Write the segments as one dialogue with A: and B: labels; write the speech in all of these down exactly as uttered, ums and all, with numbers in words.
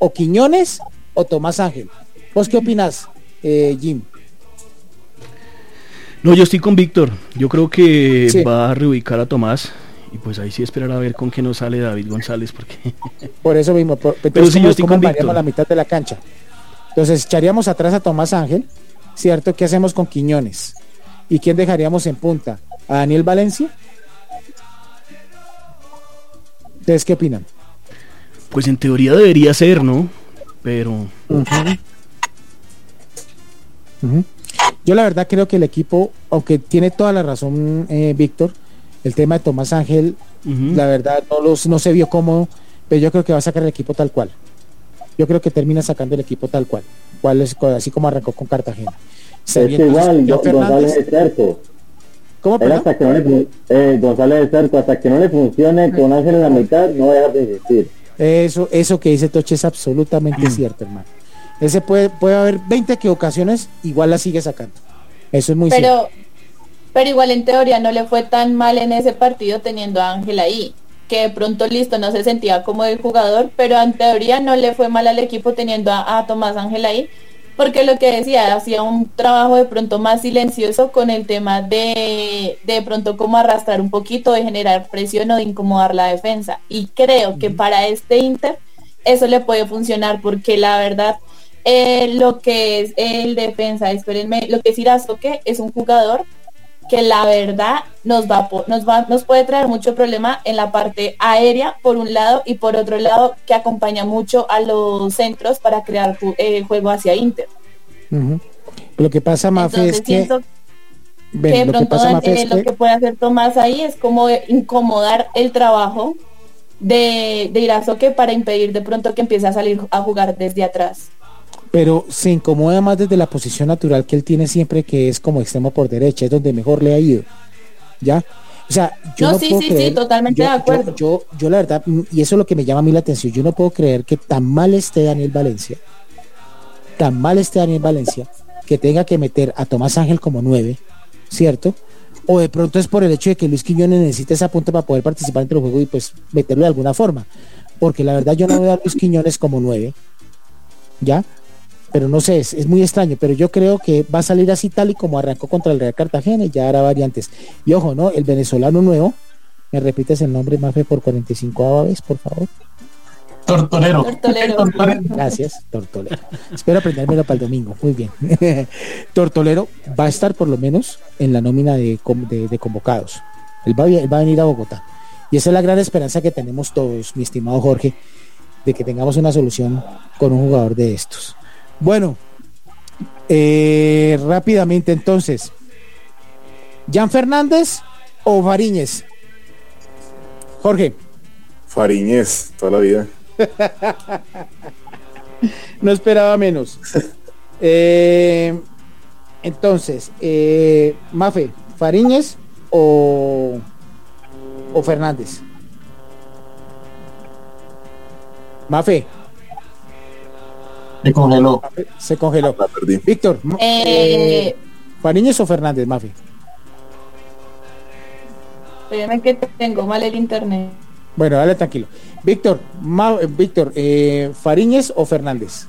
A: o Quiñones o Tomás Ángel. ¿Vos qué opinás, eh, Jim?
B: No, yo estoy con Víctor. Yo creo que
A: Sí.
B: va a reubicar a Tomás. Y pues ahí sí esperar a ver con qué nos sale David González, porque
A: Por eso mismo. Por, entonces,
B: pero sí,
A: ¿cómo,
B: yo estoy
A: cómo
B: con
A: armaríamos
B: Víctor.
A: la mitad de la cancha? Entonces echaríamos atrás a Tomás Ángel, ¿cierto? ¿Qué hacemos con Quiñones? ¿Y quién dejaríamos en punta? ¿A Daniel Valencia? ¿Ustedes qué opinan?
B: Pues en teoría debería ser, ¿no? Pero
A: Uh-huh. Uh-huh. Yo la verdad creo que el equipo, aunque tiene toda la razón, eh, Víctor, el tema de Tomás Ángel,
B: uh-huh.
A: la verdad no los no se vio cómodo, pero yo creo que va a sacar el equipo tal cual. Yo creo que termina sacando el equipo tal cual, cual es, así como arrancó con Cartagena.
C: Es igual, Go- González es cerco.
A: ¿Cómo,
C: Él
A: perdón?
C: hasta que no le, fun- eh, González es cerco, hasta que no le funcione con Ángel en la mitad, no va a dejar de existir.
A: Eso, eso que dice Toche es absolutamente cierto, hermano. Ese puede, puede haber veinte equivocaciones, igual la sigue sacando. Eso es muy
D: Pero,
A: cierto.
D: pero igual en teoría no le fue tan mal en ese partido teniendo a Ángel ahí, que de pronto listo, no se sentía como el jugador, pero en teoría no le fue mal al equipo teniendo a, a Tomás Ángel ahí, porque lo que decía, hacía un trabajo de pronto más silencioso con el tema de de pronto como arrastrar un poquito, de generar presión o de incomodar la defensa. Y creo que para este Inter eso le puede funcionar, porque la verdad eh, lo que es el defensa, espérenme, lo que es Irazoque es un jugador que la verdad nos va, a po- nos va nos puede traer mucho problema en la parte aérea por un lado, y por otro lado que acompaña mucho a los centros para crear ju- eh, juego hacia Inter.
A: Uh-huh. Lo que pasa, Mafe,
D: Entonces
A: es que,
D: siento
A: ven,
D: que de
A: lo que
D: pronto
A: pasa,
D: eh,
A: Mafe, es
D: lo
A: que,
D: que puede hacer Tomás ahí es como incomodar el trabajo de, de Irazoque para impedir de pronto que empiece a salir a jugar desde atrás.
A: pero se incomoda más desde la posición natural que él tiene siempre, que es como extremo por derecha, es donde mejor le ha ido. ¿Ya? O sea, yo
D: No,
A: no,
D: sí,
A: puedo
D: sí,
A: creer,
D: sí, totalmente
A: yo,
D: de acuerdo.
A: Yo, yo, yo la verdad, mm, y eso es lo que me llama a mí la atención, yo no puedo creer que tan mal esté Daniel Valencia, tan mal esté Daniel Valencia, que tenga que meter a Tomás Ángel como nueve, ¿cierto? O de pronto es por el hecho de que Luis Quiñones necesita esa punta para poder participar entre los juegos y pues meterlo de alguna forma. Porque la verdad yo no veo a Luis Quiñones como nueve, ¿ya? Pero no sé, es, es muy extraño, pero yo creo que va a salir así tal y como arrancó contra el Real Cartagena, y ya hará variantes. Y ojo, ¿no? El venezolano nuevo, ¿me repites el nombre, Mafe, por cuarenta y cinco vez, por favor?
E: Tortolero.
D: Tortolero.
E: Tortolero.
A: Gracias, Tortolero. Espero aprendérmelo para el domingo. Muy bien. Tortolero va a estar por lo menos en la nómina de, com- de, de convocados. Él va, a, él va a venir a Bogotá. Y esa es la gran esperanza que tenemos todos, mi estimado Jorge, de que tengamos una solución con un jugador de estos. Bueno, eh, rápidamente entonces, ¿Jan Fernández o Fariñez? Jorge.
F: Fariñez, toda la vida.
A: No esperaba menos. eh, entonces, eh, Mafe, ¿Fariñez o, o Fernández? Mafe.
E: Se congeló.
A: Mafe, se congeló.
F: La perdí.
A: Víctor, ma-
D: Eh,
A: eh, ¿Fariñez o Fernández, Mafe?
D: Espérenme que tengo mal el internet.
A: Bueno, dale tranquilo. Víctor, Ma- eh, Víctor, eh, ¿Fariñez o Fernández?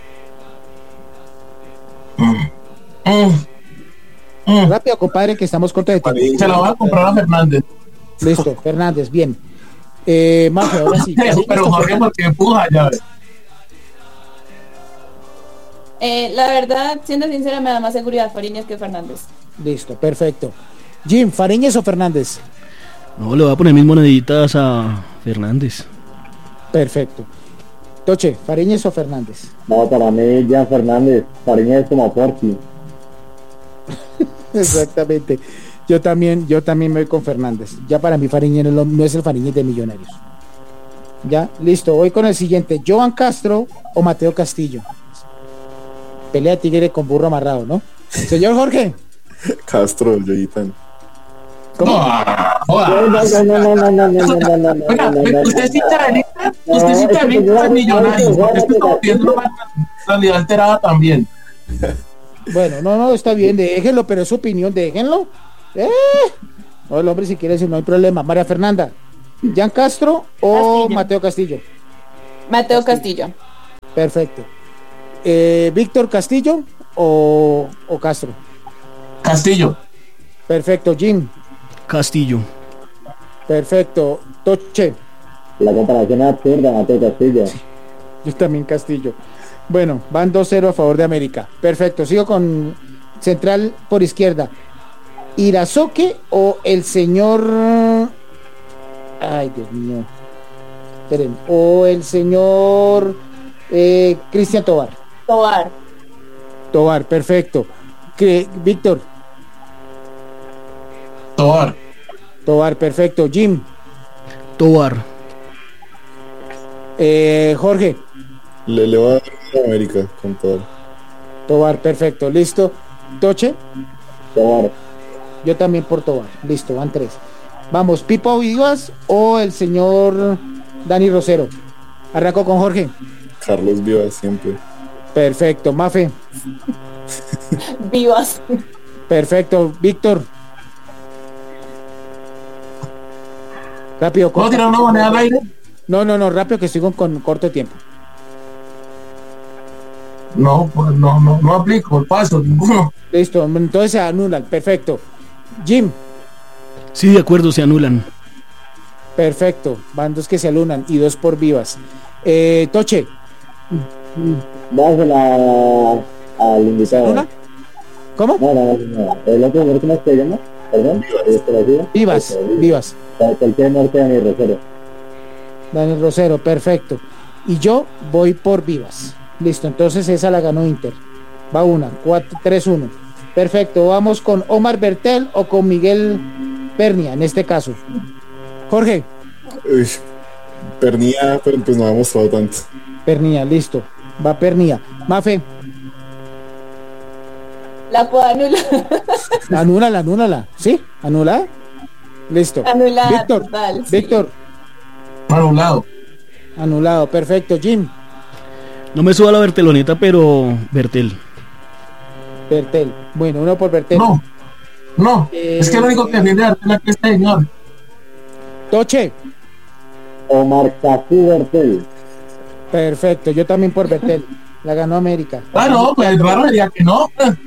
E: Mm, mm.
A: Rápido, compadre, que estamos cortos de tiempo.
E: Se la voy a comprar a Fernández.
A: Listo, Fernández, bien. Eh, Mafe, ahora sí. ¿Fariñez
E: Pero
A: o
E: Jorge,
A: Fernández?
E: porque empuja ya. ves.
D: Eh, la verdad, siendo sincera, me da más seguridad Fariñez que Fernández.
A: Listo, perfecto. Jim, ¿Fariñez o Fernández?
B: no, le voy a poner mis moneditas a Fernández.
A: Perfecto. Toche, ¿Fariñez o Fernández?
C: No, para mí ya Fernández, Fariñez como Porky.
A: Exactamente. Yo también, yo también me voy con Fernández. Ya para mí Fariñez no es, lo- no es el Fariñez de Millonarios. Ya, listo. Voy con el siguiente. ¿Joan Castro o Mateo Castillo? Pelea tigre con burro amarrado, ¿no? Señor Jorge.
F: Castro, Yoyitan.
A: ¿Cómo?
E: No,
C: No,
E: jodas.
C: no, no, no, no, no, no, no, no, no, no,
E: Oiga,
C: no, no, no.
E: usted cita de Inter, usted cita de Inter Millonarios, porque es que estamos viendo una realidad alterada también.
A: Bueno, no, no, está bien, déjenlo, pero es su opinión, déjenlo. Eh. No, el hombre si quiere decir, no hay problema. María Fernanda, ¿Jan Castro o
D: Castillo.
A: Mateo Castillo?
D: Mateo Castillo.
A: Perfecto. Eh, ¿Víctor Castillo o, o Castro?
E: Castillo.
A: Perfecto. Jim.
B: Castillo.
A: Perfecto. Toche.
C: La comparación es absurda, Mateo Castillo.
A: Yo también Castillo. Bueno, van dos cero a favor de América. Perfecto. Sigo con central por izquierda. ¿Irazoque o el señor... Ay, Dios mío. Esperen. O el señor eh, Cristian Tobar.
D: Tobar.
A: Tobar, perfecto. ¿Qué, Víctor?
E: Tobar.
A: Tobar, perfecto. Jim.
B: Tobar.
A: Eh, Jorge.
F: Le, le va a dar a América con todo.
A: Tobar, perfecto. Listo. Toche.
C: Tobar.
A: Yo también por Tobar. Listo, van tres. Vamos, Pipo Vivas o el señor Dani Rosero. Arranco con Jorge.
F: Carlos Vivas siempre.
A: Perfecto. Mafe.
D: Vivas.
A: Perfecto. Víctor. Rápido.
E: ¿Puedo
A: corta.
E: tirar una moneda al aire?
A: No, no, no, rápido que estoy con, con corto de tiempo.
E: No, pues no, no, no aplico el paso, ninguno.
A: Listo, entonces se anulan. Perfecto. Jim.
B: Sí, de acuerdo, se anulan.
A: Perfecto. Van dos que se anulan y dos por Vivas. Eh, Toche.
C: Dásela al invitado.
A: ¿Una? ¿Cómo?
C: No, no, no, no. El otro señor, ¿cómo se llama? Perdón. ¿Este lo sigue?
A: Vivas,
C: Ok,
A: Vivas.
C: El que norte de mi Rosero.
A: Daniel Rosero, perfecto. Y yo voy por Vivas. Listo, entonces esa la ganó Inter. Va una, cuatro, tres, uno. Perfecto, vamos con Omar Bertel o con Miguel Pernia en este caso. Jorge.
F: Uy, Pernía, pero pues no ha mostrado tanto.
A: Pernia, listo. Va Pernia. Mafe.
D: La puedo anular.
A: Anúlala, anúlala. ¿Sí? ¿Anula? Listo.
D: Anulada,
A: Víctor.
D: total, sí.
A: Víctor.
E: Anulado.
A: Anulado, perfecto. Jim.
B: No me suba la Berteloneta, pero Bertel.
A: Bertel. Bueno, uno por Bertel.
E: No, no.
A: Eh,
E: es que lo único que defiende es la que este señor.
A: Toche.
C: Omar Cafú Bertel.
A: Perfecto, yo también por Bertel. La ganó América.
E: Ah, no, pues raro diría que no.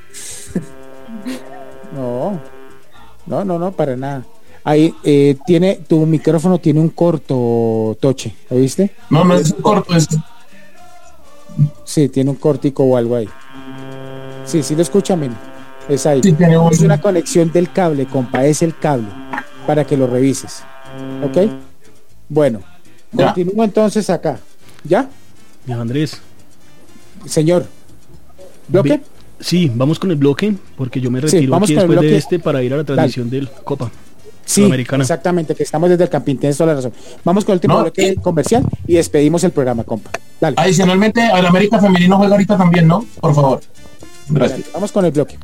A: No, no, no, no, para nada. Ahí eh, tiene, tu micrófono tiene un corto, Toche, ¿oíste?
E: No, no es corto, es
A: Sí, tiene un cortico o algo ahí. Sí, sí lo escuchan, mira. Es ahí.
E: sí, tiene un-
A: Es una conexión del cable, compa, es el cable, para que lo revises. ¿Ok? Bueno,
E: Ya.
A: continúo entonces acá. ¿Ya?
B: Ya, Andrés.
A: Señor. ¿Bloque?
B: Ve- Sí, vamos con el bloque, porque yo me
A: Sí,
B: retiro
A: vamos
B: aquí
A: con el
B: después de
A: bloque.
B: este para ir a la transmisión del Copa
A: Sí,
B: Sudamericana.
A: exactamente, que estamos desde el Campín, tienes toda la razón. Vamos con el último
E: No,
A: bloque
E: eh.
A: comercial y despedimos el programa, compa. Dale,
E: Adicionalmente, el América Femenino juega ahorita también, ¿no? Por favor. Gracias.
A: dale, vamos con el bloque.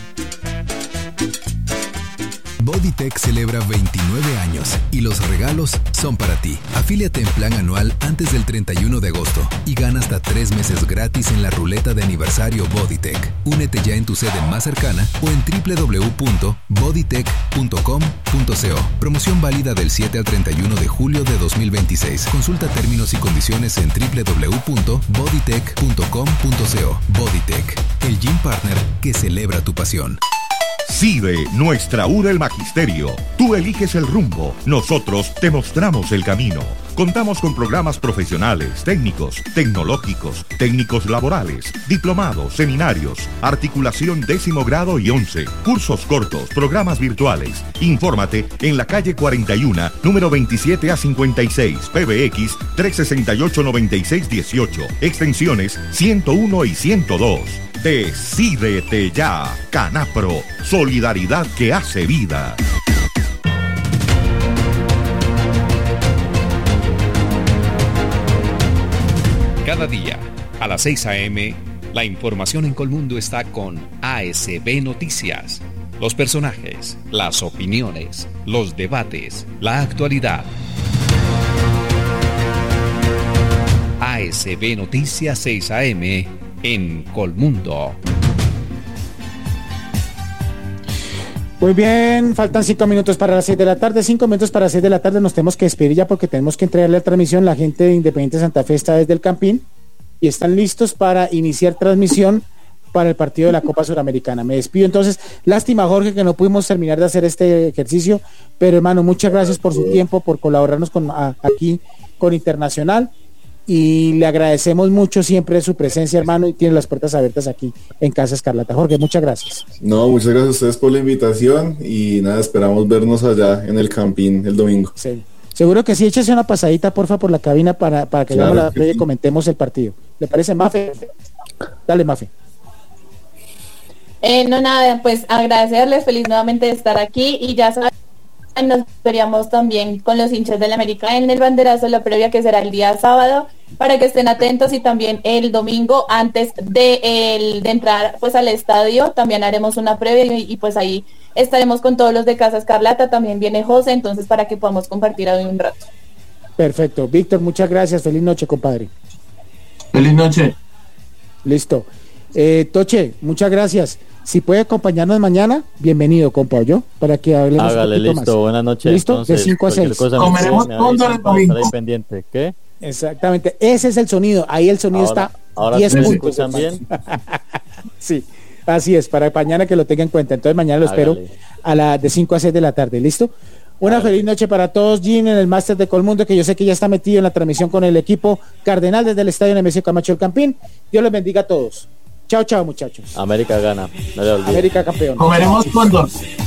G: Bodytech celebra veintinueve años y los regalos son para ti. Afíliate en plan anual antes del treinta y uno de agosto y gana hasta tres meses gratis en la ruleta de aniversario Bodytech. Únete ya en tu sede más cercana o en doble u doble u doble u punto bodytech punto com punto co. Promoción válida del siete al treinta y uno de julio de dos mil veintiséis. Consulta términos y condiciones en doble u doble u doble u punto bodytech punto com punto co. Bodytech, el gym partner que celebra tu pasión.
H: CIDE, nuestra U del Magisterio. Tú eliges el rumbo, nosotros te mostramos el camino. Contamos con programas profesionales, técnicos, tecnológicos, técnicos laborales, diplomados, seminarios, articulación décimo grado y once, cursos cortos, programas virtuales. Infórmate en la calle cuarenta y uno, número veintisiete a cincuenta y seis, P B X trescientos sesenta y ocho, noventa y seis dieciocho, extensiones ciento uno y ciento dos. Decídete ya, Canapro, solidaridad que hace vida.
I: Cada día, a las seis a eme, la información en Colmundo está con A S B Noticias. Los personajes, las opiniones, los debates, la actualidad. A S B Noticias seis a eme en Colmundo.
A: Muy bien, faltan cinco minutos para las seis de la tarde, cinco minutos para las seis de la tarde, nos tenemos que despedir ya porque tenemos que entregarle la transmisión, la gente de Independiente Santa Fe está desde el Campín, y están listos para iniciar transmisión para el partido de la Copa Suramericana. Me despido entonces. Lástima, Jorge, que no pudimos terminar de hacer este ejercicio, pero hermano, muchas gracias por su tiempo, por colaborarnos con a, aquí con Internacional, y le agradecemos mucho siempre su presencia, hermano, y tiene las puertas abiertas aquí en Casa Escarlata. Jorge, muchas gracias.
F: No, muchas gracias a ustedes por la invitación y nada, esperamos vernos allá en el Campín el domingo.
A: Sí. Seguro que sí, échese una pasadita, porfa, por la cabina para, para que
F: Claro
A: hagamos la
F: que
A: previa y
F: sí.
A: comentemos el partido. ¿Le parece, Mafe? Dale, Mafe.
D: Eh, no, nada, pues agradecerles, feliz nuevamente de estar aquí, y ya saben, nos veríamos también con los hinchas del América en el banderazo, la previa que será el día sábado, para que estén atentos, y también el domingo antes de, el, de entrar pues al estadio también haremos una previa, y, y pues ahí estaremos con todos los de Casa Escarlata, también viene José, entonces para que podamos compartir hoy un rato.
A: Perfecto. Víctor, muchas gracias. Feliz noche, compadre.
E: Feliz noche.
A: Listo. Eh, Toche, muchas gracias. Si puede acompañarnos mañana, bienvenido, compa, yo, para que hablemos
J: Hágale,
A: un poquito
J: listo,
A: más.
J: buenas noches.
A: Listo,
J: Entonces,
A: de cinco a
J: cualquier
A: seis.
J: cosa me
E: Comeremos
J: escriben, me
E: cóndor
J: avisan
E: el
J: para estar
E: domingo.
J: ahí pendiente. ¿Qué?
A: Exactamente, ese es el sonido. Ahí el sonido
J: Ahora-
A: está
J: ahora
A: diez
J: sí me
A: puntos.
J: escuchan bien.
A: Sí, así es, para mañana que lo tenga en cuenta. Entonces mañana lo espero
J: Hágale.
A: a la de cinco a seis de la tarde, ¿listo? Una
J: Hágale.
A: feliz noche para todos. Jim en el Máster de Colmundo, que yo sé que ya está metido en la transmisión con el equipo Cardenal desde el Estadio Nemesio Camacho del Campín. Dios les bendiga a todos. Chao, chao, muchachos.
J: América gana, no le olvides.
A: América campeón.
E: Comeremos cóndor.